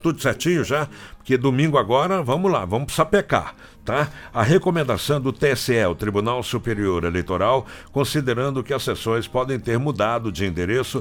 Tudo certinho já? Porque domingo agora, vamos lá, vamos sapecar, tá? A recomendação do TSE, o Tribunal Superior Eleitoral, considerando que as sessões podem ter mudado de endereço